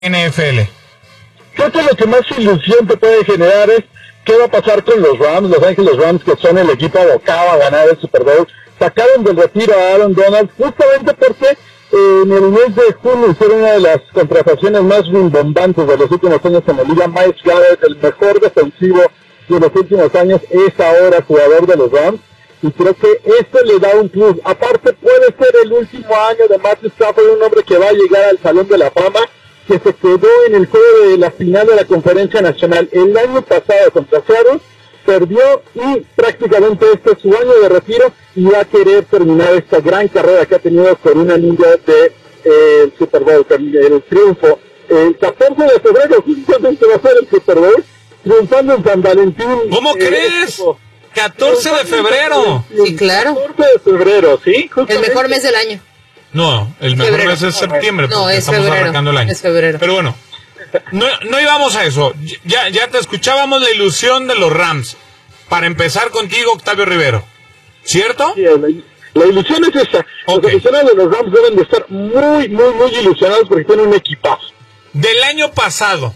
NFL. Creo que lo que más ilusión te puede generar es qué va a pasar con los Rams, Los Ángeles Rams, que son el equipo abocado a ganar el Super Bowl. Sacaron del retiro a Aaron Donald justamente porque en el mes de junio hicieron una de las contrataciones más rimbombantes de los últimos años en la liga. Myles Garrett, el mejor defensivo de los últimos años, es ahora jugador de los Rams. Y creo que esto le da un plus. Aparte puede ser el último año de Matthew Stafford, un hombre que va a llegar al Salón de la Fama, que se quedó en el juego de la final de la Conferencia Nacional el año pasado contra Seattle, perdió y prácticamente este es su año de retiro y va a querer terminar esta gran carrera que ha tenido con una liga de el Super Bowl, el triunfo. El 14 de febrero justamente va a ser el Super Bowl, triunfando en San Valentín. ¿Cómo crees? 14 de febrero. Sí, claro. 14 de febrero, ¿sí? El mejor mes del año. No, el mejor febrero. mes es septiembre. No, es estamos febrero. arrancando el año. Es febrero. Pero bueno, no íbamos a eso. Ya te escuchábamos la ilusión de los Rams. Para empezar contigo, Octavio Rivero. ¿Cierto? Sí, la ilusión es esa. Okay. Los aficionados de los Rams deben de estar muy, muy, muy ilusionados porque tienen un equipazo. Del año pasado,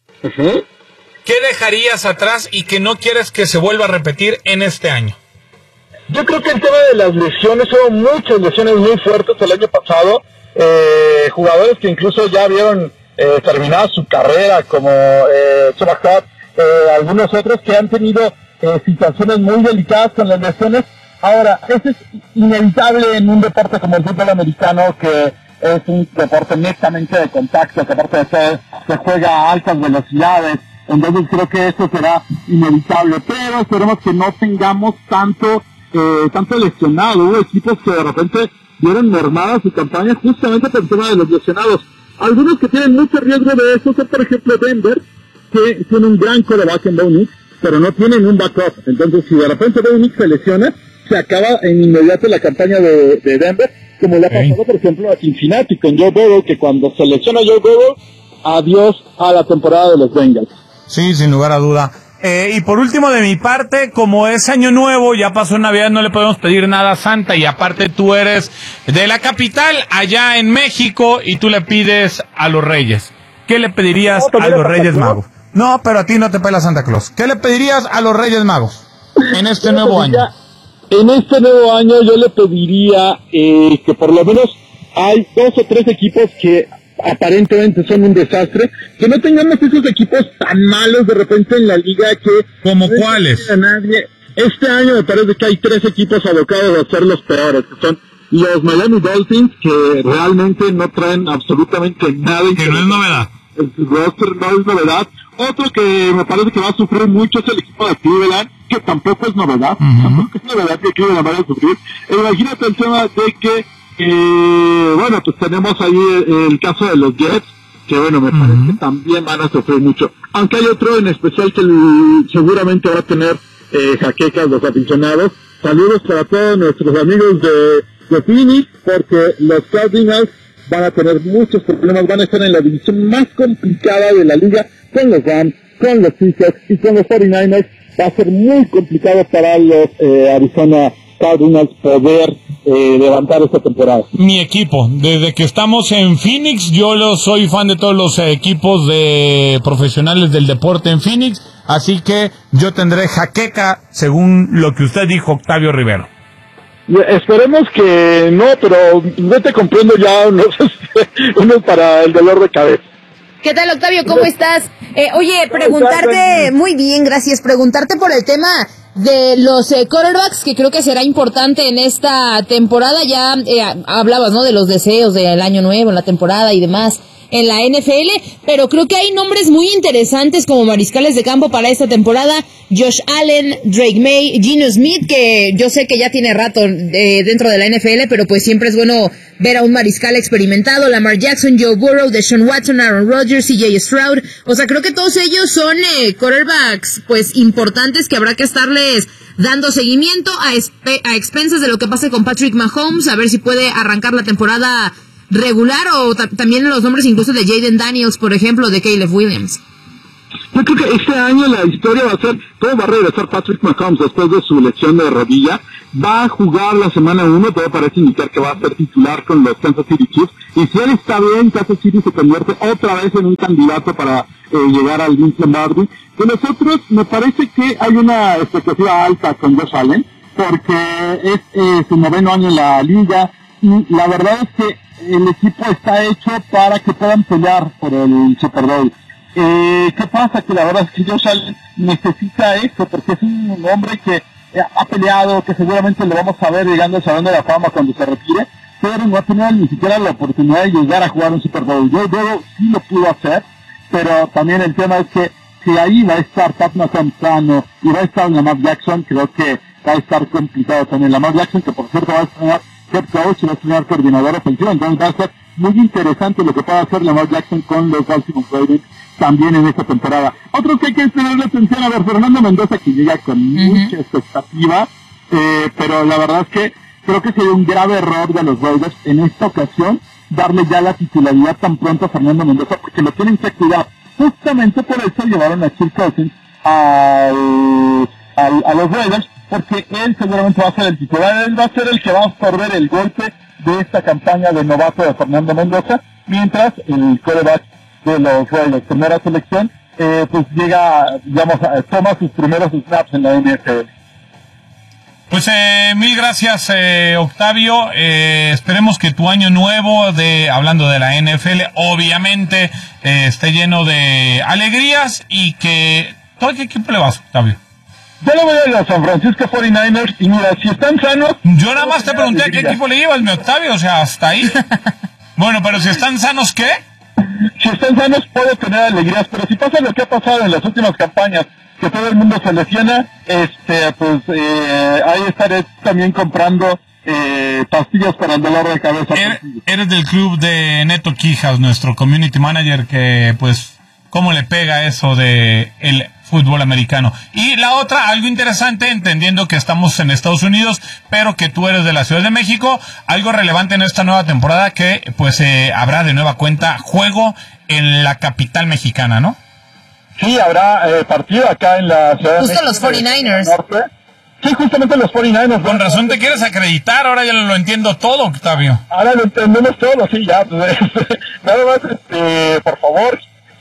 ¿qué dejarías atrás y que no quieres que se vuelva a repetir en este año? Yo creo que el tema de las lesiones, hubo muchas lesiones muy fuertes el año pasado, jugadores que incluso ya vieron terminada su carrera, como Chuba Hubbard, algunos otros que han tenido situaciones muy delicadas con las lesiones. Ahora, eso es inevitable en un deporte como el fútbol americano, que es un deporte netamente de contacto, que aparte de todo se juega a altas velocidades. Entonces creo que eso será inevitable, pero esperemos que no tengamos tanto lesionado. Hubo equipos que de repente vieron mermada su campaña justamente por el tema de los lesionados. Algunos que tienen mucho riesgo de eso son, por ejemplo, Denver, que tiene un gran quarterback en Bo Nix, pero no tienen un backup. Entonces, si de repente Bo Nix se lesiona, se acaba en inmediato la campaña de Denver, como le ha pasado, por ejemplo, a Cincinnati con Joe Burrow, que cuando se lesiona Joe Burrow, adiós a la temporada de los Bengals. Sí, sin lugar a duda. Y por último, de mi parte, como es año nuevo, ya pasó Navidad, no le podemos pedir nada a Santa, y aparte tú eres de la capital, allá en México, y tú le pides a los Reyes. ¿Qué le pedirías a los Reyes Magos? No, pero a ti no te pela Santa Claus. ¿Qué le pedirías a los Reyes Magos en este nuevo año? En este nuevo año yo le pediría que por lo menos hay 2 o 3 equipos que aparentemente son un desastre, que no tengamos esos equipos tan malos de repente en la liga que... ¿Como cuáles? Nadie. Este año me parece que hay 3 equipos abocados a ser los peores, que son los Miami Dolphins, que realmente no traen absolutamente nada. Que no es novedad. El roster no es novedad. Otro que me parece que va a sufrir mucho es el equipo de Cleveland, que tampoco es novedad. Tampoco es novedad que Cleveland vaya a sufrir. Imagínate el tema de que bueno, pues tenemos ahí el caso de los Jets, que bueno, me parece que también van a sufrir mucho. Aunque hay otro en especial que seguramente va a tener jaquecas los aficionados. Saludos para todos nuestros amigos de Phoenix, porque los Cardinals van a tener muchos problemas, van a estar en la división más complicada de la liga, con los Rams, con los Seahawks y con los 49ers. Va a ser muy complicado para los Arizona Cardinals poder levantar esta temporada. Mi equipo, desde que estamos en Phoenix, soy fan de todos los equipos de profesionales del deporte en Phoenix, así que yo tendré jaqueca según lo que usted dijo, Octavio Rivero. Esperemos que no, pero yo te comprendo ya unos para el dolor de cabeza. ¿Qué tal, Octavio? ¿Cómo estás? Oye, preguntarte, muy bien, gracias, preguntarte por el tema de los quarterbacks, que creo que será importante en esta temporada. Ya hablabas, ¿no?, de los deseos del año nuevo, la temporada y demás en la NFL, pero creo que hay nombres muy interesantes como mariscales de campo para esta temporada. Josh Allen, Drake May, Geno Smith, que yo sé que ya tiene rato dentro de la NFL, pero pues siempre es bueno ver a un mariscal experimentado. Lamar Jackson, Joe Burrow, Deshaun Watson, Aaron Rodgers, CJ Stroud. O sea, creo que todos ellos son quarterbacks pues importantes que habrá que estarles dando seguimiento a expensas de lo que pase con Patrick Mahomes, a ver si puede arrancar la temporada regular, o también los nombres incluso de Jaden Daniels, por ejemplo, de Caleb Williams. Yo creo que este año la historia va a ser cómo va a regresar Patrick Mahomes después de su lesión de rodilla, va a jugar la semana 1, todo parece indicar que va a ser titular con los Kansas City Chiefs, y si él está bien, Kansas City se convierte otra vez en un candidato para llegar al Vince Lombardi. De los otros, me parece que hay una expectativa alta con Josh Allen, porque es su 9º año en la liga, y la verdad es que el equipo está hecho para que puedan pelear por el Super Bowl. ¿Qué pasa? Que la verdad es que Josh Allen necesita eso, porque es un hombre que ha peleado, que seguramente lo vamos a ver llegando al Salón de la Fama cuando se retire, pero no ha tenido ni siquiera la oportunidad de llegar a jugar un Super Bowl. Yo sí lo pudo hacer, pero también el tema es que si ahí va a estar Pat Mazzano y va a estar Lamar Jackson, creo que va a estar complicado también. Lamar Jackson, que por cierto va a estrenar head coach y va a estrenar coordinador ofensivo, entonces va a ser muy interesante lo que pueda hacer Lamar Jackson con los Baltimore Ravens también en esta temporada. Otro que hay que tener atención, a ver, Fernando Mendoza, que llega con mucha expectativa, pero la verdad es que creo que sería un grave error de los Raiders en esta ocasión darle ya la titularidad tan pronto a Fernando Mendoza, porque lo tienen que cuidar. Justamente por eso llevaron a Kirk Cousins a los Raiders, porque él seguramente va a ser el titular, él va a ser el que va a absorber el golpe de esta campaña de novato de Fernando Mendoza, mientras el quarterback de los Raiders, primera selección, pues llega, digamos, toma sus primeros snaps en la NFL. Pues mil gracias, Octavio. Esperemos que tu año nuevo, hablando de la NFL, obviamente esté lleno de alegrías y que... ¿Todo qué equipo le vas, Octavio? Yo le voy a los San Francisco 49ers y mira, si están sanos... Yo nada más te pregunté a qué equipo le ibas, mi Octavio, o sea, hasta ahí. Bueno, pero si están sanos, ¿qué? Si están sanos puedo tener alegrías, pero si pasa lo que ha pasado en las últimas campañas, que todo el mundo se lesiona, pues ahí estaré también comprando pastillas para el dolor de cabeza. Eres del club de Neto Quijas, nuestro community manager, que pues cómo le pega eso de el fútbol americano. Y la otra, algo interesante, entendiendo que estamos en Estados Unidos, pero que tú eres de la Ciudad de México, algo relevante en esta nueva temporada, que pues habrá de nueva cuenta juego en la capital mexicana, ¿no? Sí, habrá partido acá en la Ciudad Justo de México. Los 49ers. Sí, justamente los 49ers. Con razón te quieres acreditar, ahora ya lo entiendo todo, Octavio. Ahora lo entendemos todo, sí, ya. Pues, nada más, por favor,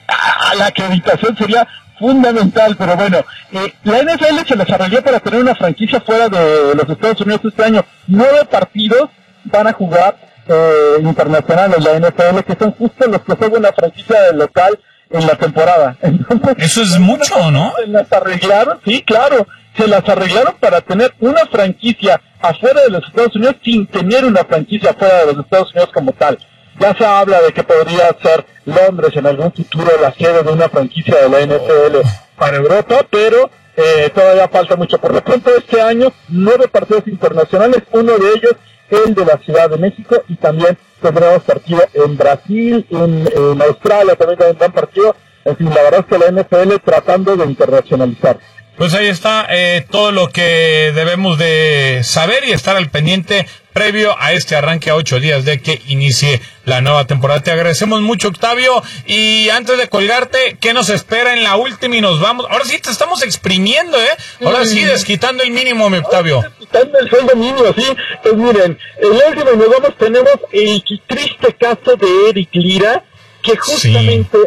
la acreditación sería fundamental, pero bueno, la NFL se les arregló para tener una franquicia fuera de los Estados Unidos este año. 9 partidos van a jugar internacionales la NFL, que son justo los que juegan la franquicia del local en la temporada. Entonces, eso es mucho, ¿no? Se las arreglaron, sí, claro, se las arreglaron para tener una franquicia afuera de los Estados Unidos sin tener una franquicia afuera de los Estados Unidos como tal. Ya se habla de que podría ser Londres en algún futuro la sede de una franquicia de la NFL para Europa, pero todavía falta mucho. Por lo pronto este año, 9 partidos internacionales, uno de ellos el de la Ciudad de México, y también tendremos partido en Brasil, en Australia también tendrán partido. En fin, la verdad es que la NFL tratando de internacionalizar. Pues ahí está todo lo que debemos de saber y estar al pendiente previo a este arranque a 8 días de que inicie la nueva temporada. Te agradecemos mucho, Octavio, y antes de colgarte, ¿qué nos espera en la última? Y nos vamos. Ahora sí te estamos exprimiendo, ahora sí desquitando el mínimo, mi Octavio. Desquitando el sueldo mínimo, sí. Pues miren, en la última nos vamos, tenemos el triste caso de Eric Lira, que justamente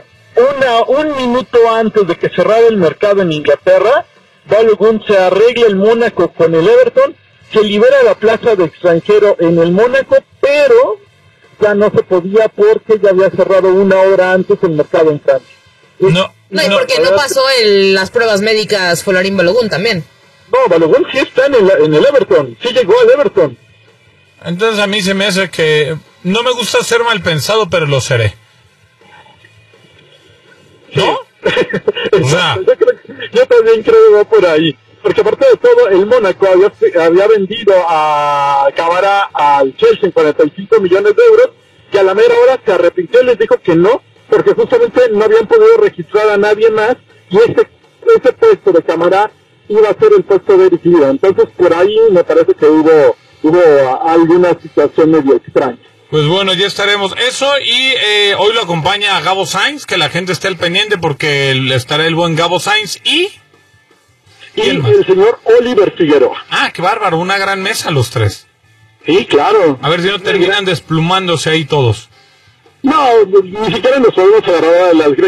un minuto antes de que cerrara el mercado en Inglaterra, Balogun se arregla el Mónaco con el Everton, se libera la plaza de extranjero en el Mónaco, pero ya no se podía porque ya había cerrado una hora antes el mercado en Francia. No, y porque no pasó las pruebas médicas Folarín Balogun también. No, Balogun sí está en el Everton, sí llegó al Everton. Entonces a mí se me hace que no me gusta ser mal pensado, pero lo seré. ¿No? O sea, yo también creo que va por ahí, porque aparte de todo el Mónaco había vendido a Camara al Chelsea en 45 millones de euros, y a la mera hora se arrepintió y les dijo que no, porque justamente no habían podido registrar a nadie más, y ese puesto de Camara iba a ser el puesto de Eric Lira. Entonces por ahí me parece que hubo alguna situación medio extraña. Pues bueno, ya estaremos. Eso, y hoy lo acompaña Gabo Sainz, que la gente esté al pendiente porque estará el buen Gabo Sainz. Y y el señor Oliver Figueroa. Ah, qué bárbaro, una gran mesa los tres. Sí, claro. A ver si no terminan desplumándose ahí todos. No, ni siquiera nos podemos agarrar a las